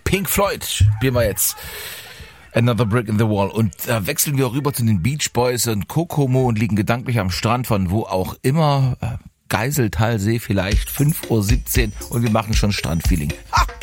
Pink Floyd spielen wir jetzt. Another Brick in the Wall. Und da wechseln wir rüber zu den Beach Boys und Kokomo und liegen gedanklich am Strand von wo auch immer. Geiseltalsee vielleicht, 5:17 Uhr und wir machen schon Strandfeeling. Ha!